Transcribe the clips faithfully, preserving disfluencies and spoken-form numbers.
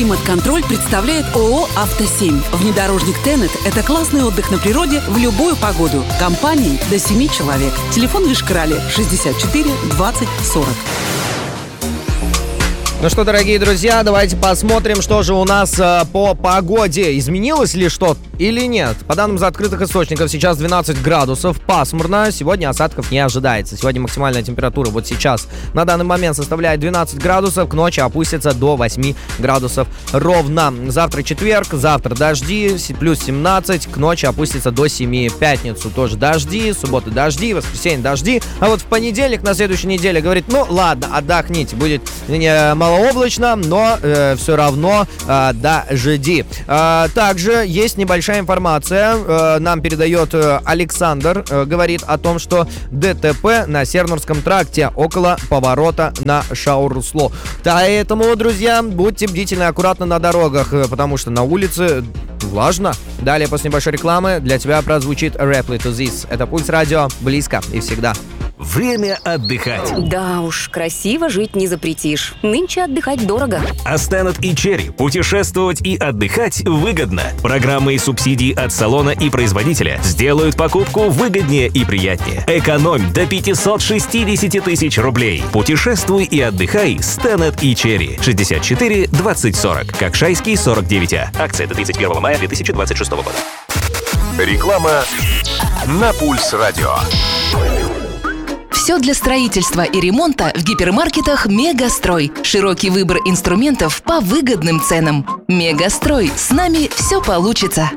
Климат-контроль представляет ООО «Автосемь». Внедорожник Тенет – это классный отдых на природе в любую погоду. Компании до семи человек. Телефон в Йошкар-Оле шестьдесят четыре двадцать сорок. Ну что, дорогие друзья, давайте посмотрим, что же у нас э, по погоде. Изменилось ли что или нет? По данным из открытых источников, сейчас двенадцать градусов, пасмурно. Сегодня осадков не ожидается. Сегодня максимальная температура вот сейчас на данный момент составляет двенадцать градусов. К ночи опустится до восьми градусов ровно. Завтра четверг, завтра дожди, плюс семнадцать. К ночи опустится до семи. Пятницу тоже дожди, суббота дожди, воскресенье дожди. А вот в понедельник на следующей неделе говорит, ну ладно, отдохните, будет не мало облачно, но э, все равно э, дожди. Э, также есть небольшая информация. Э, нам передает э, Александр. Э, говорит о том, что ДТП на Сернурском тракте около поворота на Шаурусло. Поэтому, друзья, будьте бдительны, аккуратно на дорогах, э, потому что на улице влажно. Далее, после небольшой рекламы, для тебя прозвучит Reply to This. Это Пульс Радио. Близко и всегда. Время отдыхать. Да уж, красиво жить не запретишь. Нынче отдыхать дорого. А Stannard и Cherry. Путешествовать и отдыхать выгодно. Программы и субсидии от салона и производителя сделают покупку выгоднее и приятнее. Экономь до пятьсот шестьдесят тысяч рублей. Путешествуй и отдыхай с Stannard и Cherry. шестьдесят четыре двадцать сорок. Кокшайский сорок девять А. Акция до тридцать первого мая две тысячи двадцать шестого года. Реклама на Пульс Радио. Все для строительства и ремонта в гипермаркетах «Мегастрой». Широкий выбор инструментов по выгодным ценам. «Мегастрой». С нами все получится.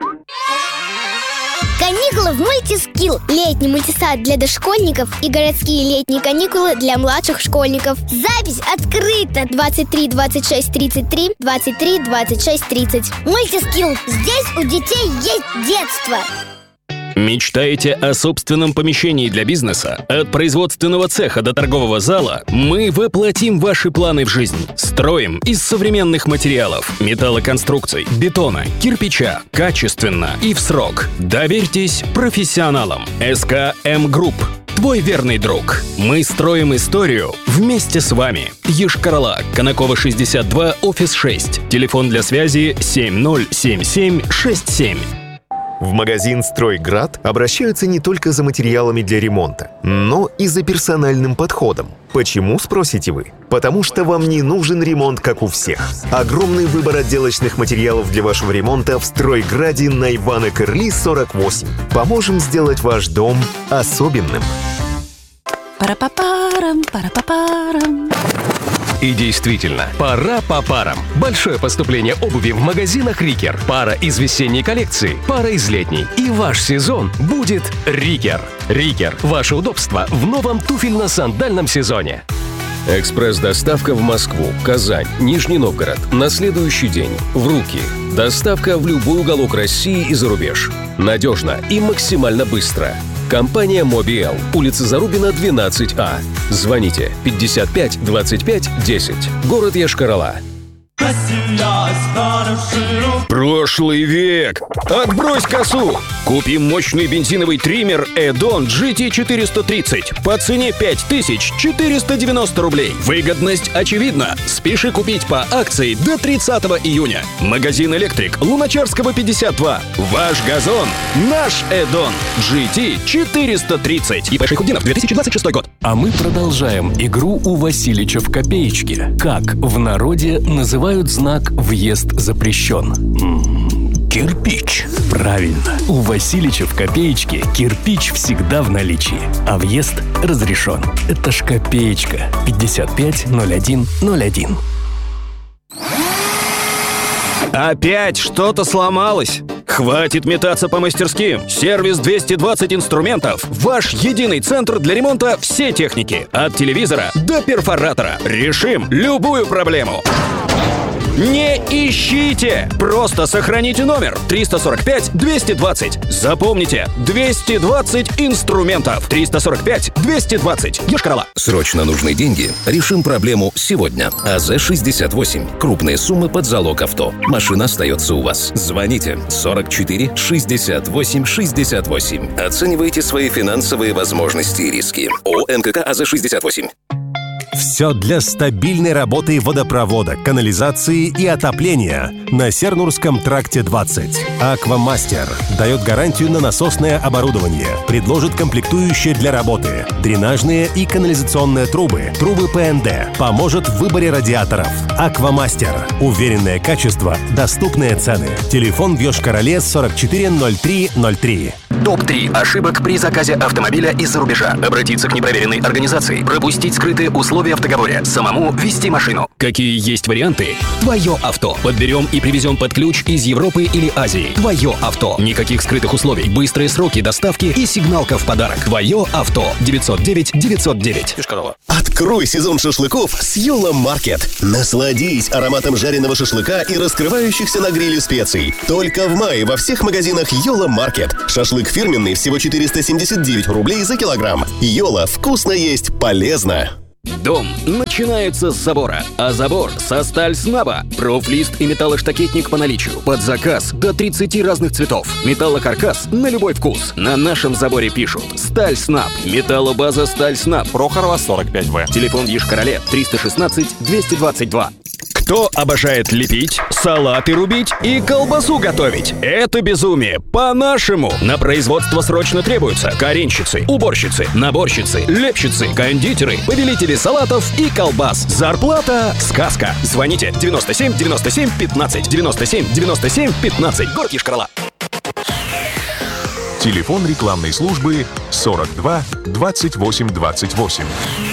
Каникулы в Мультискилл. Летний мультисад для дошкольников и городские летние каникулы для младших школьников. Запись открыта двадцать три двадцать шесть тридцать три, двадцать три двадцать шесть тридцать. Мультискилл. Здесь у детей есть детство. Мечтаете о собственном помещении для бизнеса? От производственного цеха до торгового зала мы воплотим ваши планы в жизнь. Строим из современных материалов, металлоконструкций, бетона, кирпича, качественно и в срок. Доверьтесь профессионалам. эс ка эм Group. Твой верный друг. Мы строим историю вместе с вами. Йошкар-Ола, Конакова шестьдесят два, офис шесть. Телефон для связи семь ноль семь семь шесть семь. В магазин «Стройград» обращаются не только за материалами для ремонта, но и за персональным подходом. Почему, спросите вы? Потому что вам не нужен ремонт, как у всех. Огромный выбор отделочных материалов для вашего ремонта в «Стройграде» на Ивана Кырли, сорок восемь. Поможем сделать ваш дом особенным. Пара-па-парам, пара-па-парам. И действительно, пора по парам. Большое поступление обуви в магазинах «Рикер». Пара из весенней коллекции, пара из летней. И ваш сезон будет «Рикер». «Рикер» – ваше удобство в новом туфельно-сандальном сезоне. Экспресс-доставка в Москву, Казань, Нижний Новгород на следующий день. В руки. Доставка в любой уголок России и за рубеж. Надежно и максимально быстро. Компания «Мобиэл», улица Зарубина, двенадцать А. Звоните пятьдесят пять двадцать пять десять. Город Йошкар-Ола. Прошлый век! Отбрось косу! Купи мощный бензиновый триммер Эдон джи ти четыреста тридцать по цене пять тысяч четыреста девяносто рублей. Выгодность очевидна. Спеши купить по акции до тридцатого июня. Магазин «Электрик», Луначарского, пятьдесят два. Ваш газон – наш Эдон джи ти четыреста тридцать. ИП Шейхутдинов, две тысячи двадцать шестой год. А мы продолжаем игру у Василича в копеечке. Как в народе называют знак «Въезд запрещен»? М-м, кирпич. Правильно. У Василича в копеечке кирпич всегда в наличии, а въезд разрешен. Это ж копеечка. пятьдесят пять ноль один ноль один. Опять что-то сломалось? Хватит метаться по мастерским. Сервис двести двадцать инструментов. Ваш единый центр для ремонта всей техники. От телевизора до перфоратора. Решим любую проблему. Не ищите! Просто сохраните номер триста сорок пять двести двадцать. Запомните, двести двадцать инструментов. триста сорок пять двести двадцать. Йошкар-Ола. Срочно нужны деньги? Решим проблему сегодня. АЗ шестьдесят восемь. Крупные суммы под залог авто. Машина остается у вас. Звоните сорок четыре шестьдесят восемь шестьдесят восемь. Оценивайте свои финансовые возможности и риски. ООО МКК АЗ шестьдесят восемь. Все для стабильной работы водопровода, канализации и отопления на Сернурском тракте двадцать. «Аквамастер» дает гарантию на насосное оборудование, предложит комплектующие для работы, дренажные и канализационные трубы, трубы П Н Д, поможет в выборе радиаторов. «Аквамастер» – уверенное качество, доступные цены. Телефон в Йошкар-Оле сорок четыре ноль три ноль три. топ три ошибок при заказе автомобиля из-за рубежа. Обратиться к непроверенной организации. Пропустить скрытые условия в договоре. Самому вести машину. Какие есть варианты? Твое авто. Подберем и привезем под ключ из Европы или Азии. Твое авто. Никаких скрытых условий. Быстрые сроки доставки и сигналка в подарок. Твое авто. девятьсот девять девятьсот девять. Открой сезон шашлыков с Йола Маркет. Насладись ароматом жареного шашлыка и раскрывающихся на гриле специй. Только в мае во всех магазинах Йола Маркет. Шашлык фирменный всего четыреста семьдесят девять рублей за килограмм. Йола. Вкусно есть, полезно. Дом начинается с забора, а забор со сталь-снаба. Профлист и металлоштакетник по наличию. Под заказ до тридцати разных цветов. Металлокаркас на любой вкус. На нашем заборе пишут «Сталь-снаб». Металлобаза «Сталь-снаб». Прохорова, сорок пять В. Телефон в Йошкар-Оле триста шестнадцать двести двадцать два. Кто обожает лепить, салаты рубить и колбасу готовить? Это безумие. По-нашему. На производство срочно требуются каренщицы, уборщицы, наборщицы, лепщицы, кондитеры, повелители салатов и колбас. Зарплата – сказка. Звоните девяносто семь девяносто семь пятнадцать девяносто семь девяносто семь пятнадцать. Город Йошкар-Ола. Телефон рекламной службы сорок два двадцать восемь двадцать восемь.